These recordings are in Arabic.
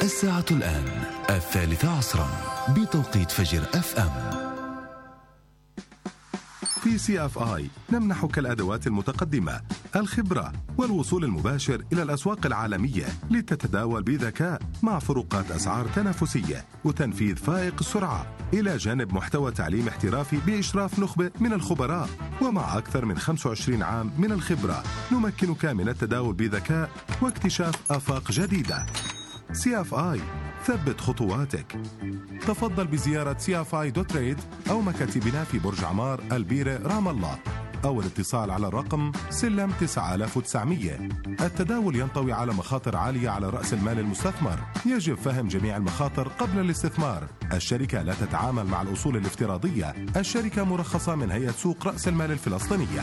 الساعة الآن 3:00 بتوقيت فجر FM. في CFI نمنحك الأدوات المتقدمة، الخبرة والوصول المباشر إلى الأسواق العالمية لتتداول بذكاء مع فروقات أسعار تنافسية وتنفيذ فائق السرعة، إلى جانب محتوى تعليم احترافي بإشراف نخبة من الخبراء. ومع أكثر من 25 عام من الخبرة نمكنك من التداول بذكاء واكتشاف آفاق جديدة. CFI، ثبت خطواتك. تفضل بزيارة cfi.trade أو مكاتبنا في برج عمار، البيرة، رام الله، أو الاتصال على الرقم سلم 9900. التداول ينطوي على مخاطر عالية على رأس المال المستثمر. يجب فهم جميع المخاطر قبل الاستثمار. الشركة لا تتعامل مع الأصول الافتراضية. الشركة مرخصة من هيئة سوق رأس المال الفلسطينية.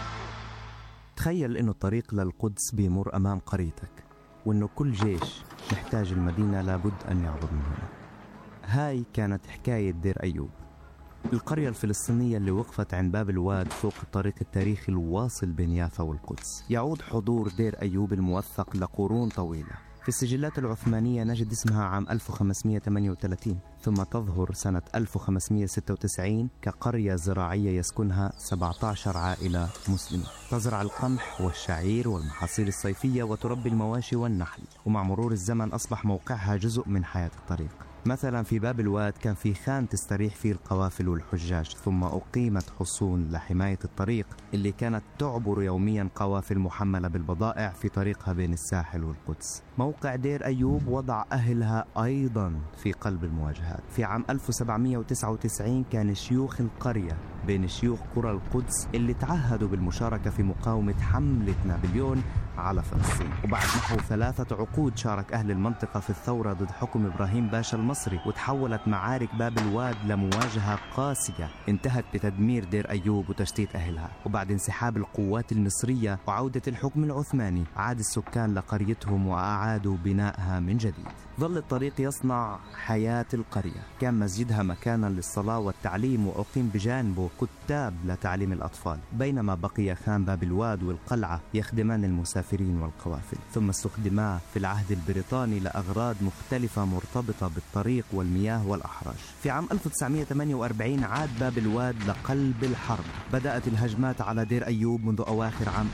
تخيل إنه الطريق للقدس بيمر أمام قريتك، وإنه كل جيش محتاج المدينة لابد أن يعبر من هنا. هاي كانت حكاية دير أيوب، القرية الفلسطينية اللي وقفت عند باب الواد فوق الطريق التاريخي الواصل بين يافا والقدس. يعود حضور دير أيوب الموثق لقرون طويلة. في السجلات العثمانية نجد اسمها عام 1538، ثم تظهر سنة 1596 كقرية زراعية يسكنها 17 عائلة مسلمة، تزرع القمح والشعير والمحاصيل الصيفية وتربي المواشي والنحل. ومع مرور الزمن أصبح موقعها جزء من حياة الطريق. مثلا في باب الواد كان في خان تستريح فيه القوافل والحجاج، ثم أقيمت حصون لحماية الطريق اللي كانت تعبر يوميا قوافل محملة بالبضائع في طريقها بين الساحل والقدس. موقع دير أيوب وضع أهلها أيضا في قلب المواجهات. في عام 1799 كان شيوخ القرية بين شيوخ قرى القدس اللي تعهدوا بالمشاركة في مقاومة حملة نابليون على فلسطين. وبعد نحو 3 عقود شارك أهل المنطقة في الثورة ضد حكم إبراهيم باشا المصري، وتحولت معارك باب الواد لمواجهة قاسية انتهت بتدمير دير أيوب وتشتيت أهلها. وبعد انسحاب القوات المصرية وعودة الحكم العثماني عاد السكان لقريتهم وأعادوا بنائها من جديد. ظل الطريق يصنع حياة القرية. كان مسجدها مكانا للصلاة والتعليم، وأقيم بجانبه كتاب لتعليم الأطفال، بينما بقي خان باب الواد والقلعة يخدمان المسافرين والقوافل. ثم استخدما في العهد البريطاني لأغراض مختلفة مرتبطة بالطريق والمياه والأحراج. في عام 1948 عاد باب الواد لقلب الحرب. بدأت الهجمات على دير أيوب منذ أواخر عام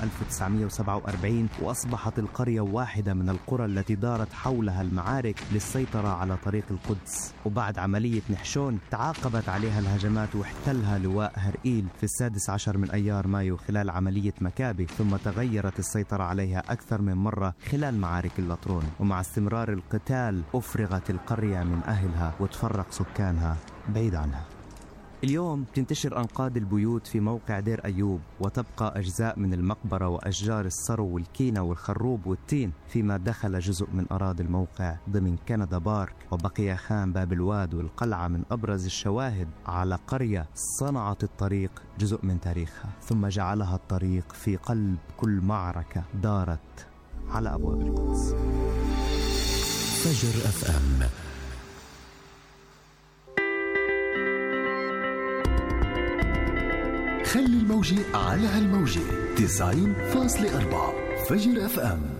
1947، وأصبحت القرية واحدة من القرى التي دارت حولها المعارك للسيطرة على طريق القدس. وبعد عملية نحشون تعاقبت عليها الهجمات واحتلها لواء هرئيل في 16 من أيار مايو خلال عملية مكابي، ثم تغيرت السيطرة عليها أكثر من مرة خلال معارك اللطرون. ومع استمرار القتال أفرغت القرية من أهلها وتفرق سكانها بعيد عنها. اليوم تنتشر أنقاض البيوت في موقع دير أيوب، وتبقى أجزاء من المقبرة وأشجار السرو والكينة والخروب والتين، فيما دخل جزء من أراضي الموقع ضمن كندا بارك. وبقي خان باب الواد والقلعة من أبرز الشواهد على قرية صنعت الطريق جزء من تاريخها، ثم جعلها الطريق في قلب كل معركة دارت على أبواب القدس. فجر FM. خلي الموجة على هالموجة 90.4 فجر FM.